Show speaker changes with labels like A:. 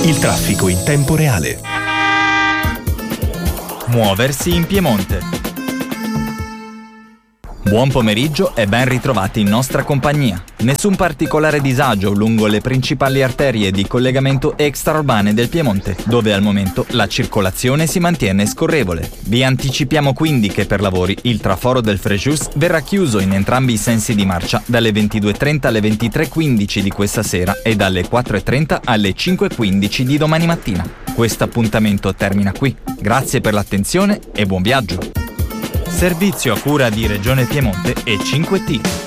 A: Il traffico in tempo reale.
B: Muoversi in Piemonte. Buon pomeriggio e ben ritrovati in nostra compagnia. Nessun particolare disagio lungo le principali arterie di collegamento extraurbane del Piemonte, dove al momento la circolazione si mantiene scorrevole. Vi anticipiamo quindi che per lavori il traforo del Frejus verrà chiuso in entrambi i sensi di marcia dalle 22:30 alle 23:15 di questa sera e dalle 4:30 alle 5:15 di domani mattina. Questo appuntamento termina qui. Grazie per l'attenzione e buon viaggio. Servizio a cura di Regione Piemonte e 5T.